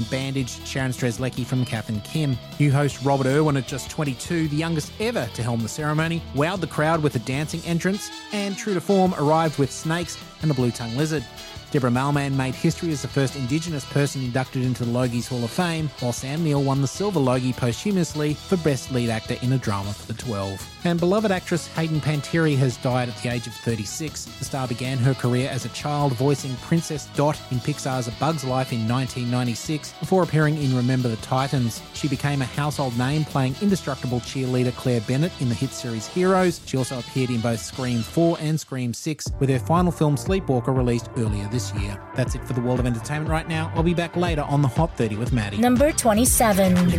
bandaged Sharon Strzelecki from Kath and Kim. New host Robert Irwin, at just 22, the youngest ever to helm the ceremony, wowed the crowd with a dancing entrance, and true to form, arrived with snakes and a blue-tongue lizard. Deborah Mailman made history as the first Indigenous person inducted into the Logies Hall of Fame, while Sam Neill won the Silver Logie posthumously for Best Lead Actor in a Drama for the 12. And beloved actress Hayden Panettiere has died at the age of 36. The star began her career as a child voicing Princess Dot in Pixar's A Bug's Life in 1996, before appearing in Remember the Titans. She became a household name playing indestructible cheerleader Claire Bennett in the hit series Heroes. She also appeared in both Scream 4 and Scream 6, with her final film Sleepwalker released earlier this year. That's it for the world of entertainment right now. I'll be back later on the Hot 30 with Maddie. Number 27.